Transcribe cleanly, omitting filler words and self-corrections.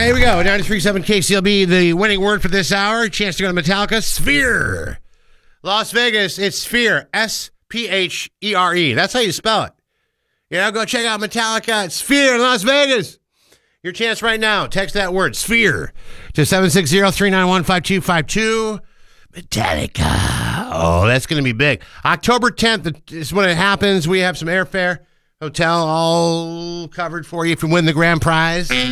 right, here we go. 93.7 KCLB, the winning word for this hour. Chance to go to Metallica. Sphere. Las Vegas, it's Sphere. S-P-H-E-R-E. That's how you spell it. Go check out Metallica. It's Sphere in Las Vegas. Your chance right now. Text that word, Sphere, to 760-391-5252. Metallica. Oh, that's going to be big. October 10th is when it happens. We have some airfare, hotel all covered for you if you win the grand prize.